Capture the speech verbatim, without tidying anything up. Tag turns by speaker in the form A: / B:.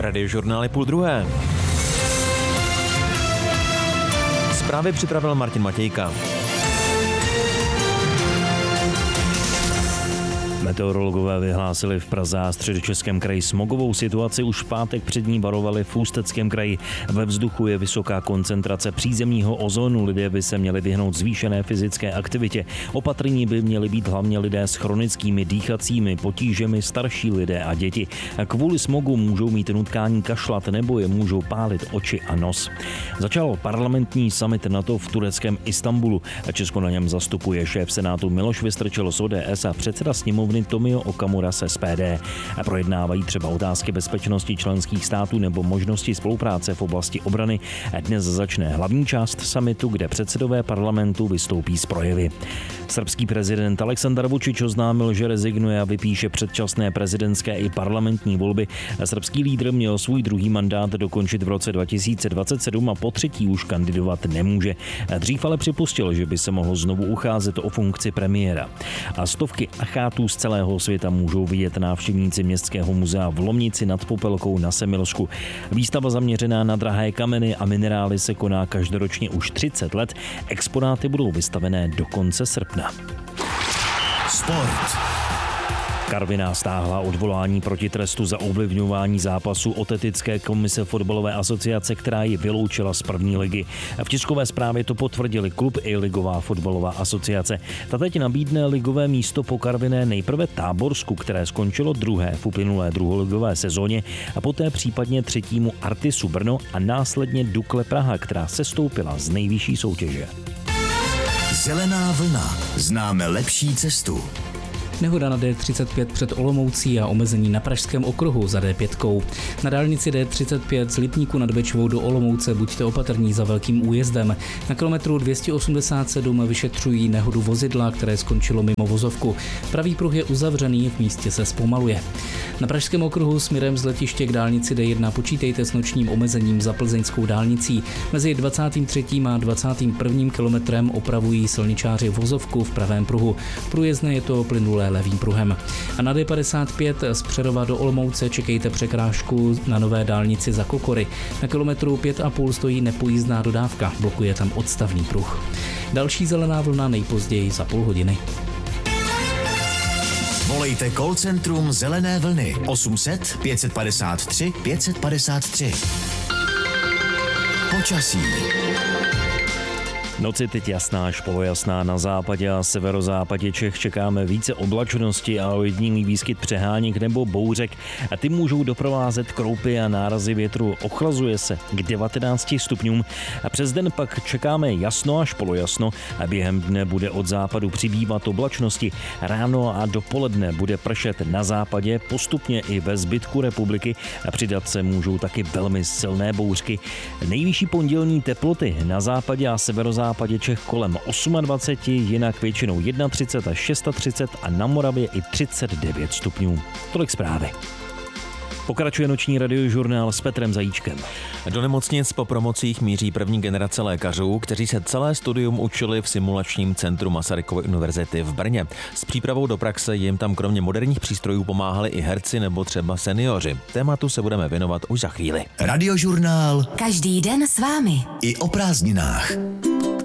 A: Radiožurnály půl druhé. Zprávy připravil Martin Matějka.
B: Meteorologové vyhlásili v Praze a Středočeském kraji smogovou situaci. Už v pátek před ní varovali v Ústeckém kraji. Ve vzduchu je vysoká koncentrace přízemního ozonu. Lidé by se měli vyhnout zvýšené fyzické aktivitě. Opatrní by měli být hlavně lidé s chronickými dýchacími potížemi, starší lidé a děti. Kvůli smogu můžou mít nutkání kašlat nebo je můžou pálit oči a nos. Začal parlamentní summit NATO v tureckém Istanbulu. Česko na něm zastupuje šéf Senátu Miloš Vystrčil z O D S a předseda sněmovny Tomio Okamura z S P D. A projednávají třeba otázky bezpečnosti členských států nebo možnosti spolupráce v oblasti obrany. Dnes začne hlavní část summitu, kde předsedové parlamentu vystoupí s projevy. Srbský prezident Aleksandar Vučić oznámil, že rezignuje a vypíše předčasné prezidentské i parlamentní volby. Srbský lídr měl svůj druhý mandát dokončit v roce dva tisíce dvacet sedm a po třetí už kandidovat nemůže. Dřív ale připustil, že by se mohl znovu ucházet o funkci premiéra. A stovky achátů z celého světa můžou vidět návštěvníci Městského muzea v Lomnici nad Popelkou na Semilsku. Výstava zaměřená na drahé kameny a minerály se koná každoročně už třicet let. Exponáty budou vystavené do konce srpna.
C: Sport.
B: Karviná stáhla odvolání proti trestu za ovlivňování zápasu od etické komise fotbalové asociace, která ji vyloučila z první ligy. V tiskové zprávě to potvrdili klub i ligová fotbalová asociace. Ta teď nabídne ligové místo po Karviné nejprve Táborsku, které skončilo druhé v uplynulé druholigové sezóně, a poté případně třetímu Artisu Brno a následně Dukle Praha, která sestoupila z nejvyšší soutěže.
C: Zelená vlna. Známe lepší cestu.
D: Nehoda na D třicet pět před Olomoucí a omezení na Pražském okruhu za D pět. Na dálnici D třicet pět z Lipníku nad Bečvou do Olomouce buďte opatrní za velkým újezdem. Na kilometru dvě stě osmdesát sedm vyšetřují nehodu vozidla, které skončilo mimo vozovku. Pravý pruh je uzavřený, v místě se zpomaluje. Na Pražském okruhu směrem z letiště k dálnici D jedna počítejte s nočním omezením za plzeňskou dálnicí. Mezi dvacátým třetím a dvacátým prvním kilometrem opravují silničáři vozovku v pravém pruhu. Průjezdné je to plynulé levým pruhem. A na D padesát pět z Přerova do Olomouce čekejte překrážku na nové dálnici za Kokory. Na kilometru pět a půl stojí nepojízdná dodávka, blokuje tam odstavný pruh. Další zelená vlna nejpozději za půl hodiny.
C: Volejte call centrum Zelené vlny osm set pět padesát tři pět padesát tři. Počasí.
B: Noci teď jasná až polojasná, na západě a severozápadě Čech čekáme více oblačnosti a ojedinělý výskyt přeháněk nebo bouřek. A ty můžou doprovázet kroupy a nárazy větru. Ochlazuje se k devatenácti stupňům. A přes den pak čekáme jasno až polojasno a během dne bude od západu přibývat oblačnosti. Ráno a dopoledne bude pršet na západě, postupně i ve zbytku republiky a přidat se můžou taky velmi silné bouřky. Nejvyšší pondělní teploty na západě a severozápadě západě Čech kolem dvacet osm, jinak většinou třicet jedna až třicet šest a na Moravě i třicet devět stupňů. Tolik zprávy. Pokračuje noční radiožurnál s Petrem Zajíčkem.
A: Do nemocnic po promocích míří první generace lékařů, kteří se celé studium učili v simulačním centru Masarykovy univerzity v Brně. S přípravou do praxe jim tam kromě moderních přístrojů pomáhali i herci nebo třeba seniori. Tématu se budeme věnovat už za chvíli.
C: Radiožurnál.
E: Každý den s vámi.
C: I o prázdninách.